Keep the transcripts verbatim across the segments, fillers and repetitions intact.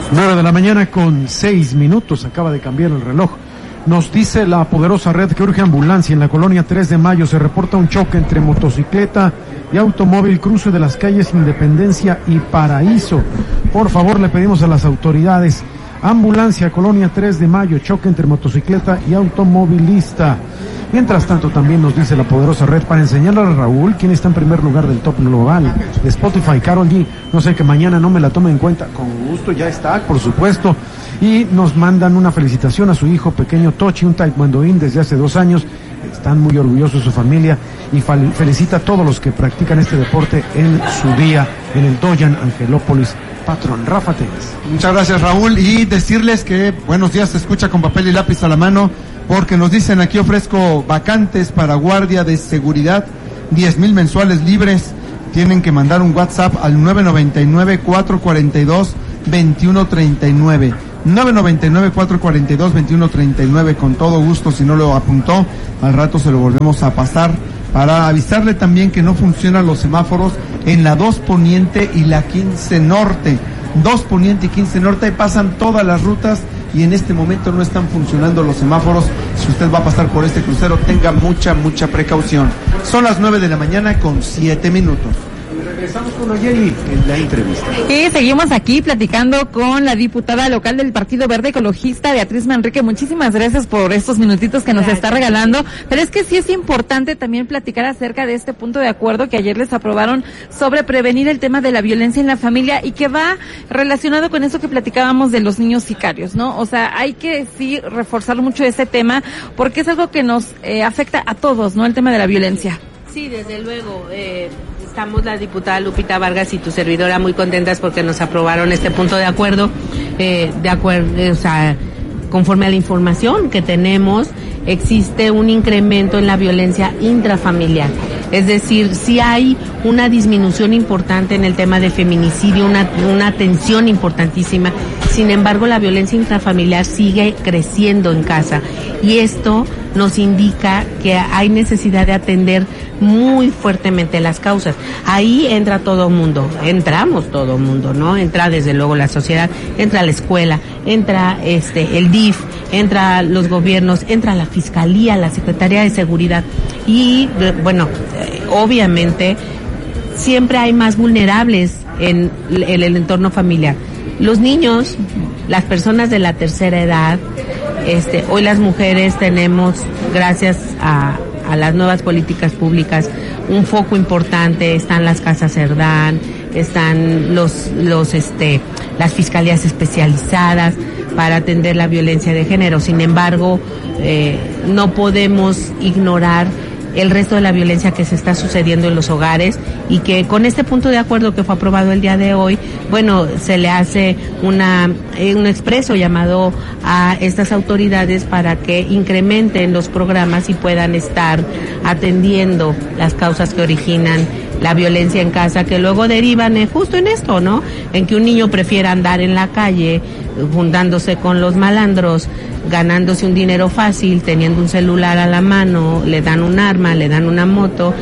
nueve de la mañana con seis minutos, acaba de cambiar el reloj. Nos dice la poderosa red que urge ambulancia en la colonia tres de mayo. Se reporta un choque entre motocicleta y automóvil, cruce de las calles Independencia y Paraíso. Por favor, le pedimos a las autoridades. Ambulancia, colonia tres de mayo, choque entre motocicleta y automovilista. Mientras tanto, también nos dice la poderosa red para enseñarle a Raúl quién está en primer lugar del top global de Spotify, Karol G. No sé, que mañana no me la tome en cuenta. Con gusto, ya está, por supuesto. Y nos mandan una felicitación a su hijo pequeño Tochi, un taekwondoín desde hace dos años. Están muy orgullosos de su familia y felicita a todos los que practican este deporte en su día en el Doyan Angelópolis. Patrón Rafa Telles. Muchas gracias, Raúl, y decirles que buenos días, se escucha con papel y lápiz a la mano, porque nos dicen aquí ofrezco vacantes para guardia de seguridad, diez mil mensuales libres. Tienen que mandar un WhatsApp al nueve nueve nueve, cuatro cuatro dos, dos uno tres nueve. nueve nueve nueve, cuatro cuatro dos, dos uno tres nueve, con todo gusto. Si no lo apuntó, al rato se lo volvemos a pasar, para avisarle también que no funcionan los semáforos en la dos Poniente y la quince Norte. dos Poniente y quince Norte, ahí pasan todas las rutas y en este momento no están funcionando los semáforos. Si usted va a pasar por este crucero, tenga mucha, mucha precaución. Son las nueve de la mañana con siete minutos. Regresamos con Nayeli en la entrevista. Y seguimos aquí platicando con la diputada local del Partido Verde Ecologista, Beatriz Manrique. Muchísimas gracias por estos minutitos que nos gracias. está regalando. Pero es que sí es importante también platicar acerca de este punto de acuerdo que ayer les aprobaron sobre prevenir el tema de la violencia en la familia y que va relacionado con eso que platicábamos de los niños sicarios, ¿no? O sea, hay que sí reforzar mucho ese tema porque es algo que nos eh, afecta a todos, ¿no? El tema de la violencia. Sí, desde luego. Eh... Estamos la diputada Lupita Vargas y tu servidora muy contentas porque nos aprobaron este punto de acuerdo, eh, de acuerdo, o sea, conforme a la información que tenemos, existe un incremento en la violencia intrafamiliar. Es decir, sí hay una disminución importante en el tema de feminicidio, una, una tensión importantísima. Sin embargo, la violencia intrafamiliar sigue creciendo en casa y esto nos indica que hay necesidad de atender muy fuertemente las causas. Ahí entra todo mundo, entramos todo mundo, ¿no? Entra desde luego la sociedad, entra la escuela, entra este el D I F, entra los gobiernos, entra la Fiscalía, la Secretaría de Seguridad y, bueno, eh, obviamente siempre hay más vulnerables en, en el entorno familiar. Los niños, las personas de la tercera edad, este, hoy las mujeres tenemos, gracias a, a las nuevas políticas públicas, un foco importante. Están las casas Cerdán, están los, los, este, las fiscalías especializadas para atender la violencia de género. Sin embargo, eh, no podemos ignorar el resto de la violencia que se está sucediendo en los hogares y que con este punto de acuerdo que fue aprobado el día de hoy, bueno, se le hace una un expreso llamado a estas autoridades para que incrementen los programas y puedan estar atendiendo las causas que originan la violencia en casa, que luego derivan en, justo en esto, ¿no? En que un niño prefiera andar en la calle juntándose con los malandros, ganándose un dinero fácil, teniendo un celular a la mano, le dan un arma, le dan una moto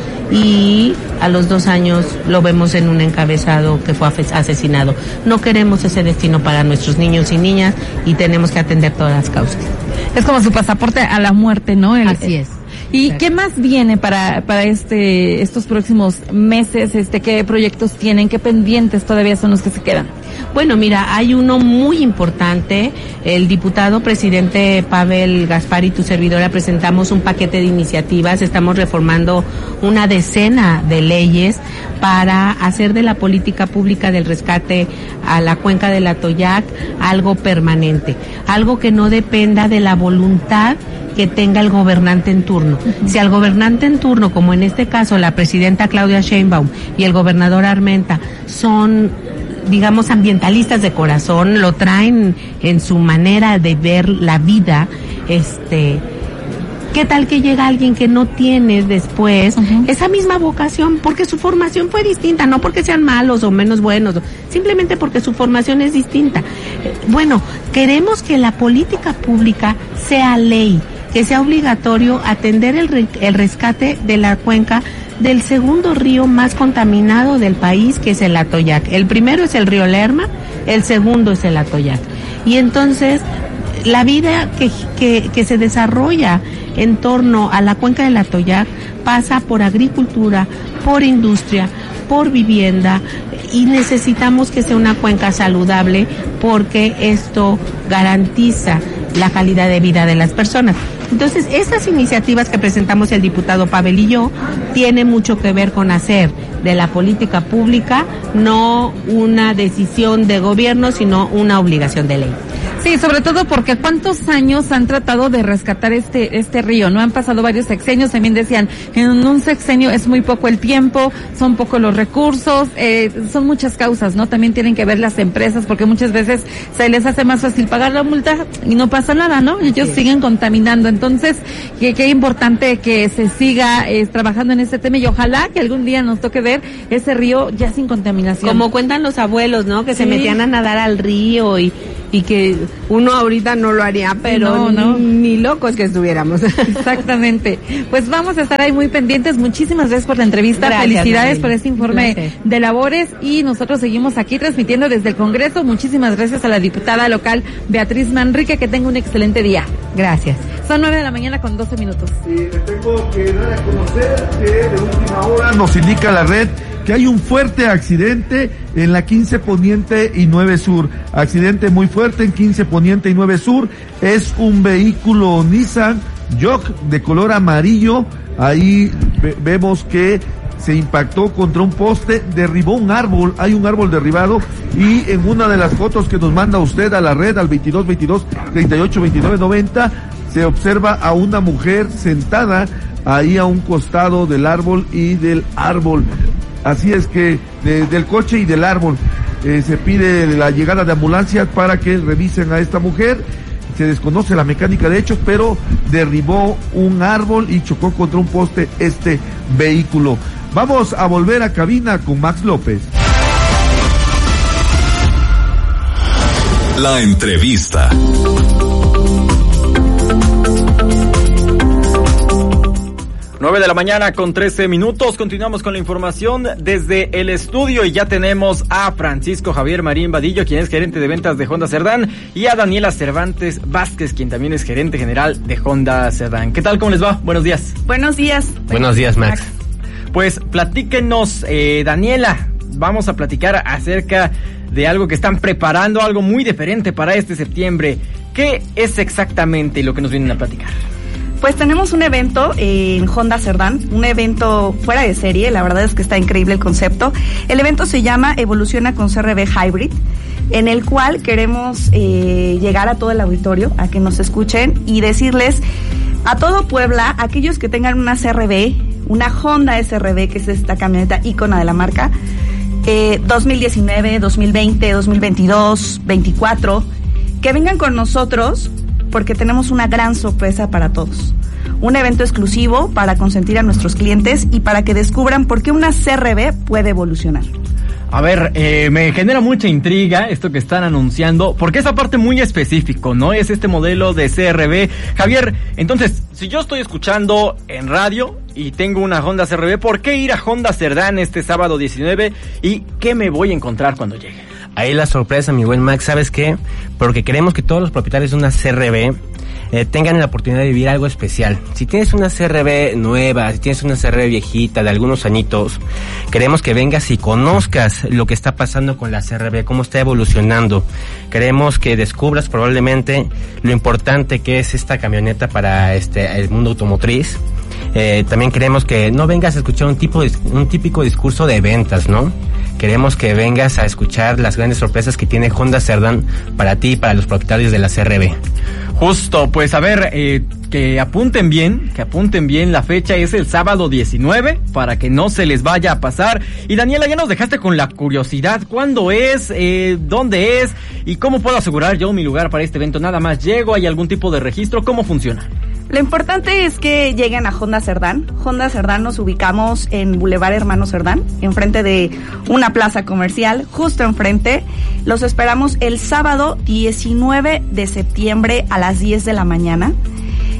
y a los dos años lo vemos en un encabezado que fue asesinado. No queremos ese destino para nuestros niños y niñas y tenemos que atender todas las causas. Es como su pasaporte a la muerte, ¿no? El, Así es. ¿Y Exacto. qué más viene para para este estos próximos meses? Este, ¿qué proyectos tienen? ¿Qué pendientes todavía son los que se quedan? Bueno, mira, hay uno muy importante. El diputado presidente Pavel Gaspar y tu servidora presentamos un paquete de iniciativas. Estamos reformando una decena de leyes para hacer de la política pública del rescate a la cuenca del Atoyac algo permanente, algo que no dependa de la voluntad que tenga el gobernante en turno. Uh-huh. Si al gobernante en turno, como en este caso la presidenta Claudia Sheinbaum y el gobernador Armenta, son, digamos, ambientalistas de corazón, lo traen en su manera de ver la vida, este, ¿qué tal que llega alguien que no tiene después uh-huh. esa misma vocación? Porque su formación fue distinta, no porque sean malos o menos buenos, simplemente porque su formación es distinta. Bueno, queremos que la política pública sea ley, que sea obligatorio atender el, re, el rescate de la cuenca del segundo río más contaminado del país, que es el Atoyac. El primero es el río Lerma, el segundo es el Atoyac. Y entonces, la vida que, que, que se desarrolla en torno a la cuenca del Atoyac pasa por agricultura, por industria, por vivienda, y necesitamos que sea una cuenca saludable porque esto garantiza la calidad de vida de las personas. Entonces, estas iniciativas que presentamos el diputado Pavel y yo tienen mucho que ver con hacer de la política pública no una decisión de gobierno, sino una obligación de ley. Sí, sobre todo porque cuántos años han tratado de rescatar este este río, ¿no? Han pasado varios sexenios, también decían, en un sexenio es muy poco el tiempo, son pocos los recursos, eh, son muchas causas, ¿no? También tienen que ver las empresas, porque muchas veces se les hace más fácil pagar la multa y no pasa nada, ¿no? Ellos sí siguen contaminando. Entonces, qué, qué importante que se siga eh, trabajando en este tema, y ojalá que algún día nos toque ver ese río ya sin contaminación. Como cuentan los abuelos, ¿no? Que sí. se metían a nadar al río y y que uno ahorita no lo haría, pero no, no. Ni, ni locos que estuviéramos. Exactamente. Pues vamos a estar ahí muy pendientes. Muchísimas gracias por la entrevista. Gracias, Felicidades María. por este informe gracias. de labores, y nosotros seguimos aquí transmitiendo desde el Congreso. Muchísimas gracias a la diputada local Beatriz Manrique. Que tenga un excelente día. Gracias. Son nueve de la mañana con doce minutos. Y le tengo que dar a conocer que de última hora nos indica la red que hay un fuerte accidente en la quince Poniente y nueve Sur. Accidente muy fuerte en quince Poniente y nueve Sur. Es un vehículo Nissan Juke de color amarillo. Ahí ve- vemos que se impactó contra un poste, derribó un árbol, hay un árbol derribado, y en una de las fotos que nos manda usted a la red al veintidós veintidós treinta y ocho veintinueve noventa se observa a una mujer sentada ahí a un costado del árbol y del árbol. Así es que de, del coche y del árbol eh, se pide la llegada de ambulancias para que revisen a esta mujer. Se desconoce la mecánica de hechos, pero derribó un árbol y chocó contra un poste este vehículo. Vamos a volver a cabina con Max López. La entrevista. nueve de la mañana con trece minutos. Continuamos con la información desde el estudio, y ya tenemos a Francisco Javier Marín Vadillo, quien es gerente de ventas de Honda Cerdán, y a Daniela Cervantes Vázquez, quien también es gerente general de Honda Cerdán. ¿Qué tal? ¿Cómo les va? Buenos días. Buenos días. Buenos días, Max. Pues platíquenos, eh, Daniela, vamos a platicar acerca de algo que están preparando, algo muy diferente para este septiembre. ¿Qué es exactamente lo que nos vienen a platicar? Pues tenemos un evento en Honda Cerdán, un evento fuera de serie, la verdad es que está increíble el concepto. El evento se llama Evoluciona con C R V Hybrid, en el cual queremos eh, llegar a todo el auditorio, a que nos escuchen y decirles a todo Puebla, aquellos que tengan una C R V, una Honda S R V, que es esta camioneta ícona de la marca, eh, dos mil diecinueve, dos mil veinte, dos mil veintidós, veinticuatro, que vengan con nosotros, porque tenemos una gran sorpresa para todos. Un evento exclusivo para consentir a nuestros clientes y para que descubran por qué una C R V puede evolucionar. A ver, eh, me genera mucha intriga esto que están anunciando, porque esa parte muy específico, ¿no? Es este modelo de C R V. Javier, entonces, si yo estoy escuchando en radio y tengo una Honda C R V, ¿por qué ir a Honda Cerdán este sábado diecinueve? ¿Y qué me voy a encontrar cuando llegue? Ahí la sorpresa, mi buen Max, ¿sabes qué? Porque queremos que todos los propietarios de una C R V eh, tengan la oportunidad de vivir algo especial. Si tienes una C R V nueva, si tienes una C R V viejita de algunos añitos, queremos que vengas y conozcas lo que está pasando con la C R V, cómo está evolucionando. Queremos que descubras probablemente lo importante que es esta camioneta para este el mundo automotriz. Eh, también queremos que no vengas a escuchar un tipo de, un típico discurso de ventas, ¿no? Queremos que vengas a escuchar las grandes sorpresas que tiene Honda Cerdán para ti y para los propietarios de la C R V. Justo, pues a ver, eh, que apunten bien, que apunten bien, la fecha es el sábado diecinueve, para que no se les vaya a pasar. Y Daniela, ya nos dejaste con la curiosidad, ¿cuándo es? Eh, ¿Dónde es? ¿Y cómo puedo asegurar yo mi lugar para este evento? Nada más llego, ¿hay algún tipo de registro? ¿Cómo funciona? Lo importante es que lleguen a Honda Cerdán. Honda Cerdán nos ubicamos en Boulevard Hermano Cerdán, enfrente de una plaza comercial, justo enfrente. Los esperamos el sábado diecinueve de septiembre a las diez de la mañana.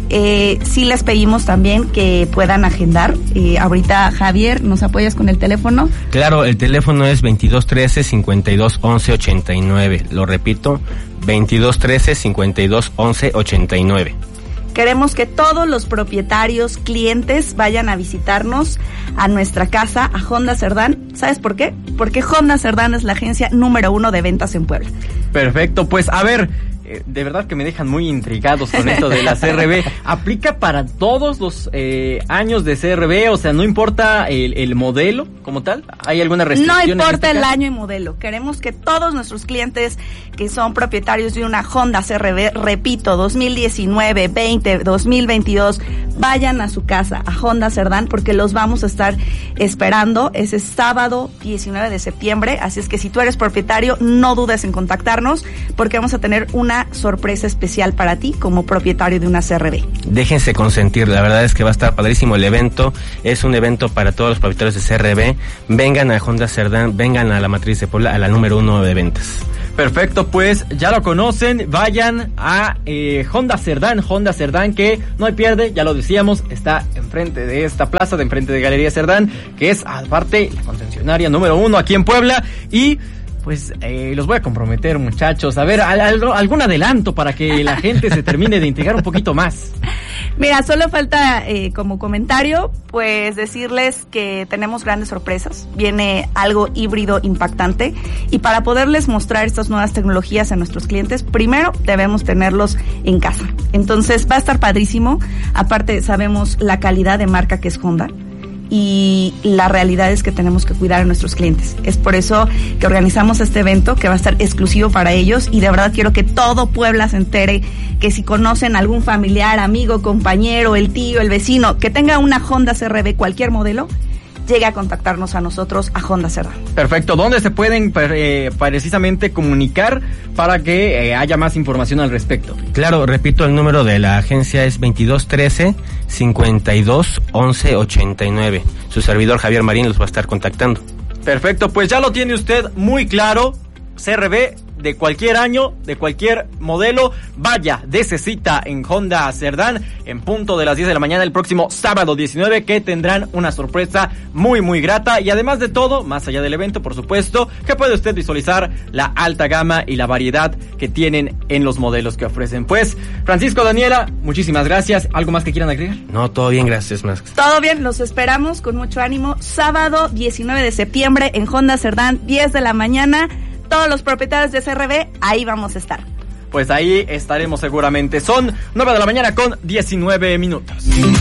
Eh, sí les pedimos también que puedan agendar. Eh, ahorita, Javier, ¿nos apoyas con el teléfono? Claro, el teléfono es veintidós trece, cincuenta y dos once, ochenta y nueve. Lo repito, veintidós trece, cincuenta y dos once, ochenta y nueve. Queremos que todos los propietarios, clientes, vayan a visitarnos a nuestra casa, a Honda Cerdán. ¿Sabes por qué? Porque Honda Cerdán es la agencia número uno de ventas en Puebla. Perfecto, pues a ver, eh, de verdad que me dejan muy intrigados con esto de la C R B. ¿Aplica para todos los eh, años de C R B? O sea, ¿no importa el, el modelo como tal? ¿Hay alguna restricción? No importa en este el caso? año y modelo. Queremos que todos nuestros clientes que son propietarios de una Honda C R B, repito, dos mil diecinueve, veinte, dos mil veintidós, vayan a su casa, a Honda Cerdán, porque los vamos a estar esperando ese sábado diecinueve de septiembre. Así es que si tú eres propietario, no dudes en contactarnos, porque vamos a tener una sorpresa especial para ti como propietario de una C R B. Déjense consentir, la verdad es que va a estar padrísimo el evento. Es un evento para todos los propietarios de C R B. Vengan a Honda Cerdán, vengan a la matriz de Puebla, a la número uno de ventas. Perfecto, pues ya lo conocen, vayan a eh, Honda Cerdán, Honda Cerdán que no hay pierde, ya lo decíamos, está enfrente de esta plaza, de enfrente de Galería Cerdán, que es aparte la concesionaria número uno aquí en Puebla. Y pues eh, los voy a comprometer, muchachos, a ver, al, al, algún adelanto para que la gente se termine de integrar un poquito más. Mira, solo falta eh, como comentario, pues decirles que tenemos grandes sorpresas. Viene algo híbrido impactante y para poderles mostrar estas nuevas tecnologías a nuestros clientes, primero debemos tenerlos en casa. Entonces va a estar padrísimo. Aparte sabemos la calidad de marca que es Honda. Y la realidad es que tenemos que cuidar a nuestros clientes. Es por eso que organizamos este evento que va a estar exclusivo para ellos y de verdad quiero que todo Puebla se entere que si conocen algún familiar, amigo, compañero, el tío, el vecino, que tenga una Honda C R V, cualquier modelo, llegue a contactarnos a nosotros, a Honda Cerdán. Perfecto, ¿dónde se pueden eh, precisamente comunicar para que eh, haya más información al respecto? Claro, repito, el número de la agencia es veintidós trece, cincuenta y dos once, ochenta y nueve. Su servidor Javier Marín los va a estar contactando. Perfecto, pues ya lo tiene usted muy claro. C R B de cualquier año, de cualquier modelo, vaya, dése cita en Honda Cerdán en punto de las diez de la mañana el próximo sábado diecinueve, que tendrán una sorpresa muy muy grata y además de todo, más allá del evento, por supuesto, que puede usted visualizar la alta gama y la variedad que tienen en los modelos que ofrecen. Pues, Francisco, Daniela, muchísimas gracias. ¿Algo más que quieran agregar? No, todo bien, gracias, Max. Todo bien, los esperamos con mucho ánimo. Sábado diecinueve de septiembre en Honda Cerdán, diez de la mañana. Todos los propietarios de C R B, ahí vamos a estar. Pues ahí estaremos seguramente. Son nueve de la mañana con diecinueve minutos.